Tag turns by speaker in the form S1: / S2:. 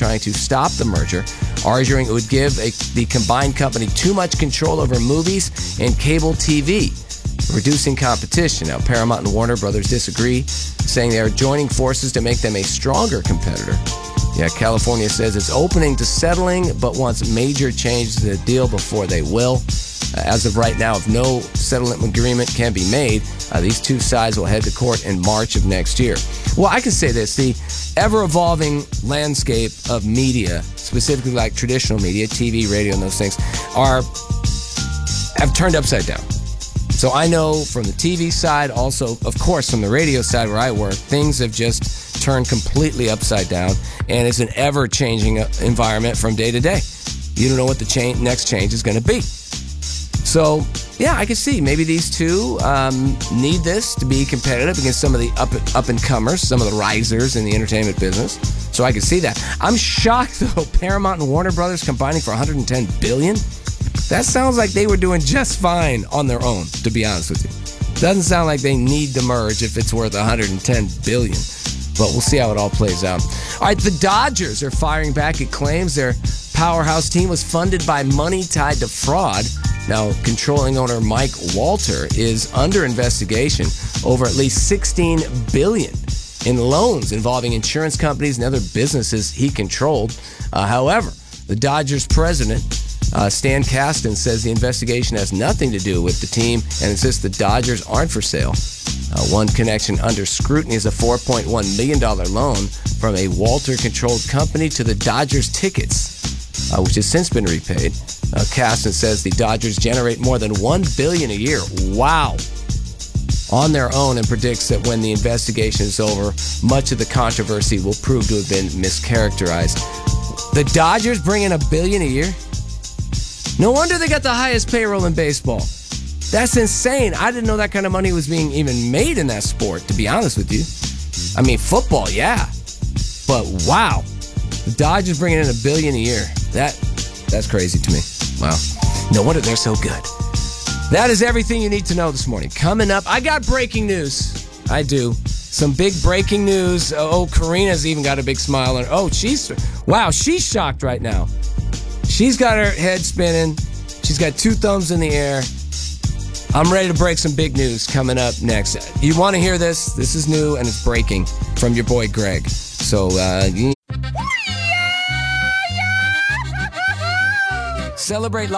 S1: trying to stop the merger, arguing it would give the combined company too much control over movies and cable TV, reducing competition. Now, Paramount and Warner Brothers disagree, saying they are joining forces to make them a stronger competitor. Yeah, California says it's opening to settling, but wants major changes to the deal before they will. As of right now, if no settlement agreement can be made, these two sides will head to court in March of next year. Well, I can say this. The ever-evolving landscape of media, specifically like traditional media, TV, radio, and those things, have turned upside down. So I know from the TV side, also, of course, from the radio side where I work, things have just turned completely upside down, and it's an ever-changing environment from day to day. You don't know what the next change is going to be. So, yeah, I can see maybe these two need this to be competitive against some of the up-and-comers, some of the risers in the entertainment business. So I can see that. I'm shocked, though, Paramount and Warner Brothers combining for $110 billion. That sounds like they were doing just fine on their own, to be honest with you. Doesn't sound like they need to merge if it's worth $110 billion. But we'll see how it all plays out. All right, the Dodgers are firing back at claims their powerhouse team was funded by money tied to fraud. Now, controlling owner Mike Walter is under investigation over at least $16 billion in loans involving insurance companies and other businesses he controlled. However, the Dodgers president, Stan Kasten, says the investigation has nothing to do with the team and insists the Dodgers aren't for sale. One connection under scrutiny is a $4.1 million loan from a Walter-controlled company to the Dodgers tickets, which has since been repaid. Kasten says the Dodgers generate more than $1 billion a year. Wow! On their own, and predicts that when the investigation is over, much of the controversy will prove to have been mischaracterized. The Dodgers bring in $1 billion a year? No wonder they got the highest payroll in baseball. That's insane. I didn't know that kind of money was being even made in that sport, to be honest with you. I mean, football, yeah. But wow. The Dodgers bringing in $1 billion a year. That's crazy to me. Wow. No wonder they're so good. That is everything you need to know this morning. Coming up, I got breaking news. I do. Some big breaking news. Oh, Karina's even got a big smile on her. Oh, she's shocked right now. She's got her head spinning. She's got two thumbs in the air. I'm ready to break some big news coming up next. You want to hear this? This is new and it's breaking from your boy Greg. So, celebrate life.